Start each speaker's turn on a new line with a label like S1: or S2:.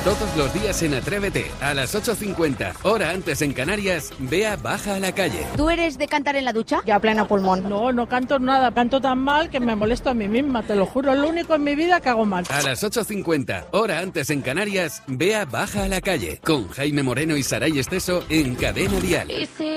S1: Todos los días en Atrévete, a las 8:50, hora antes en Canarias, Bea baja a la calle.
S2: ¿Tú eres de cantar en la ducha?
S3: Yo a pleno pulmón.
S4: No canto nada, canto tan mal que me molesto a mí misma, te lo juro, es lo único en mi vida que hago mal.
S1: A las 8:50, hora antes en Canarias, Bea baja a la calle, con Jaime Moreno y Saray Esteso en Cadena Dial.